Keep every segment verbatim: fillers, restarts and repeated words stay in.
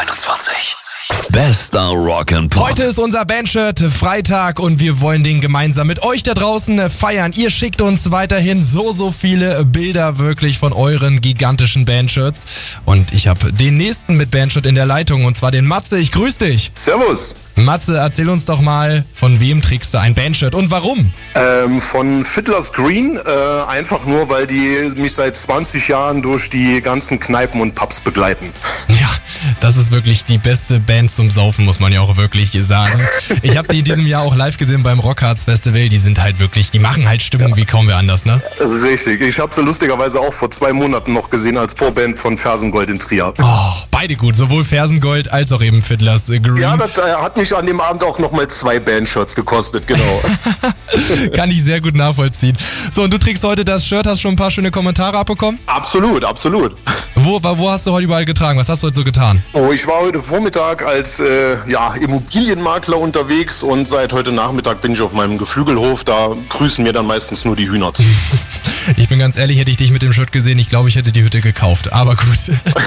einundzwanzig. Bester Rock'n'Pop. Heute ist unser Bandshirt Freitag und wir wollen den gemeinsam mit euch da draußen feiern. Ihr schickt uns weiterhin so, so viele Bilder wirklich von euren gigantischen Bandshirts. Und ich habe den nächsten mit Bandshirt in der Leitung und zwar den Matze. Ich grüße dich. Servus. Matze, erzähl uns doch mal, von wem trägst du ein Bandshirt und warum? Ähm, von Fiddler's Green, äh, einfach nur, weil die mich seit zwanzig Jahren durch die ganzen Kneipen und Pubs begleiten. Ja, das ist wirklich die beste Band zum Saufen, muss man ja auch wirklich sagen. Ich habe die in diesem Jahr auch live gesehen beim Rockharz Festival. Die sind halt wirklich, die machen halt Stimmung ja. wie kaum wer anders, ne? Richtig. Ich habe sie lustigerweise auch vor zwei Monaten noch gesehen als Vorband von Fersengold in Trier. Oh, beide gut. Sowohl Fersengold als auch eben Fiddler's Green. Ja, das äh, hat mich an dem Abend auch nochmal zwei Bandshirts gekostet, genau. Kann ich sehr gut nachvollziehen. So, und du trägst heute das Shirt, hast schon ein paar schöne Kommentare abbekommen? Absolut, absolut. Wo, wo hast du heute überall getragen? Was hast du heute so getan? Oh, ich war heute Vormittag als äh, ja, Immobilienmakler unterwegs und seit heute Nachmittag bin ich auf meinem Geflügelhof. Da grüßen mir dann meistens nur die Hühner zu. Ich bin ganz ehrlich, hätte ich dich mit dem Shirt gesehen, ich glaube, ich hätte die Hütte gekauft. Aber gut.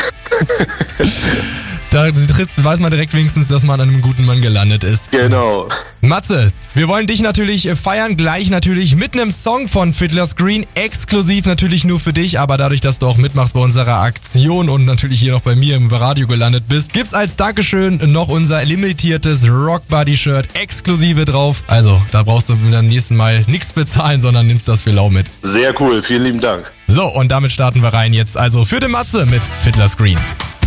Da weiß man direkt wenigstens, dass man an einem guten Mann gelandet ist. Genau. Matze, wir wollen dich natürlich feiern, gleich natürlich mit einem Song von Fiddler's Green, exklusiv natürlich nur für dich, aber dadurch, dass du auch mitmachst bei unserer Aktion und natürlich hier noch bei mir im Radio gelandet bist, gibt's als Dankeschön noch unser limitiertes Rockbody-Shirt exklusive drauf. Also, da brauchst du beim nächsten Mal nichts bezahlen, sondern nimmst das für lau mit. Sehr cool, vielen lieben Dank. So, und damit starten wir rein jetzt also für den Matze mit Fiddler's Green.